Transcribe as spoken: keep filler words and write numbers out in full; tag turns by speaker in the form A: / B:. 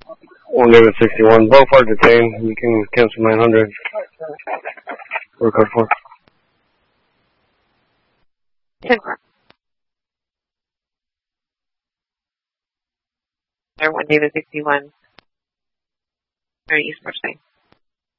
A: one David sixty-one. Both are detained. You can cancel nine hundred. Record four.
B: ten four. one David sixty-one. Very East March